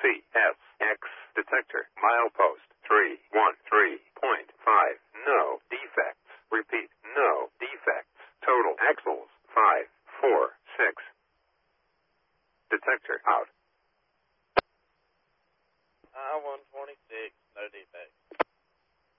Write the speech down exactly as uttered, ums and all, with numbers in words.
C S X detector. Milepost three one three point five. No defects. Repeat, no defects. Total axles five four six. Detector out. I one twenty-six, no defects.